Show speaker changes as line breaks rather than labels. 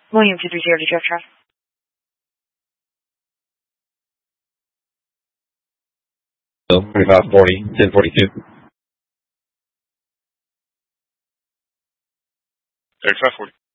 William 230 to direct traffic.
So 2540, 1042.
3540.